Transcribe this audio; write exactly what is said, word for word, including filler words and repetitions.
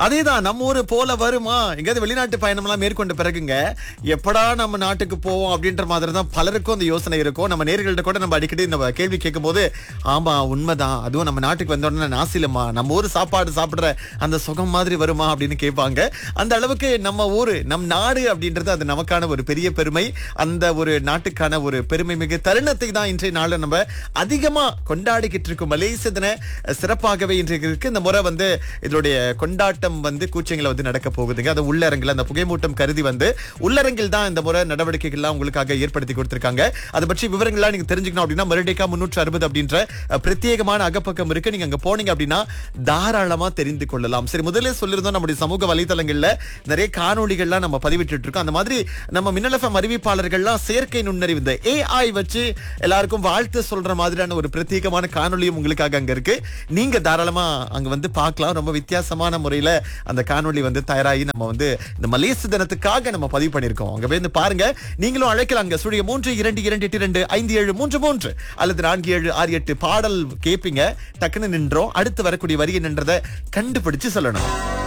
அதேதான் நம்ம ஊரு போல வருமா? எங்கேயாவது வெளிநாட்டு பயணம் எல்லாம் மேற்கொண்ட பிறகுங்க எப்படா நம்ம நாட்டுக்கு போவோம் அப்படின்ற மாதிரி தான் பலருக்கும் அந்த யோசனை இருக்கும். நம்ம நேர்கள்ட்ட கூட நம்ம அடிக்கடி நம்ம கேள்வி கேட்கும் போது ஆமா உண்மைதான், அதுவும் நம்ம நாட்டுக்கு வந்த உடனே நாசிலமா நம்ம ஊர் சாப்பாடு சாப்பிடுற அந்த சுகம் மாதிரி வருமா அப்படின்னு கேட்பாங்க. அந்த அளவுக்கு நம்ம ஊரு நம் நாடு அப்படின்றது அது நமக்கான ஒரு பெரிய பெருமை. அந்த ஒரு நாட்டுக்கான ஒரு பெருமை மிகு தருணத்தை தான் இன்றைய நாள்ல நம்ம அதிகமா கொண்டாடிக்கிட்டு இருக்கோம். மலேசிய தின சிறப்பாகவே இன்றைக்கு இருக்கு. இந்த முறை வந்து இதனுடைய கொண்டாட்டம் வந்து கூச்சங்களை வந்து நடக்க போகுதுங்க. அது உள்ளரங்கில் அந்த புகைமூட்டம் கருதி வந்து உள்ளரங்கில் தான் இந்த முறை நடவடிக்கைகள்லாம் உங்களுக்காக ஏற்படுத்தி கொடுத்திருக்காங்க. அதை பற்றி விவரங்கள்லாம் நீங்க தெரிஞ்சுக்கணும் அப்படின்னா மறுடிக்கா முன்னூற்று அறுபது அப்படின்ற பிரத்யேகமான அகப்பக்கம் இருக்கு. நீங்க அங்க போனீங்க அப்படின்னா தாராளமா தெரிந்து கொள்ளலாம். சரி, முதல்ல சொல்லிருந்தோம் நம்முடைய சமூக வலைதளங்கள்ல நிறைய காணொளிகள்லாம் நம்ம பதிவிட்டு இருக்கோம். அந்த மாதிரி நம்ம மின்னல் எஃப்எம் அறிவிப்பாளர்கள்லாம் செயற்கை நுண்ணறிவு இந்த ஏஐ வச்சு எல்லாருக்கும் வாழ்த்து சொல்ற மாதிரியான ஒரு பிரத்யேகமான காணொளியும் உங்களுக்காக அங்க இருக்கு. நீங்க தாராளமா அங்க வந்து பார்க்கலாம். ரொம்ப வித்தியாசமான முறையில அந்த காணொளி வந்து தயாராகி நம்ம வந்து இந்த மலேசிய தினத்துக்காக நம்ம பதிவு பண்ணிருக்கோம். அங்க போய் பாருங்க. நீங்களும் அழைக்கலாங்க. சுழிய மூன்று இரண்டு இரண்டு எட்டு இரண்டு ஐந்து ஏழு மூன்று மூன்று அல்லது நான்கு ஏழு ஆறு எட்டு பாடல் கேப்பீங்க. டக்குன்னு நின்றோம். அடுத்து வரக்கூடிய வரி நின்றதை கண்டுபிடிச்சு சொல்லணும்.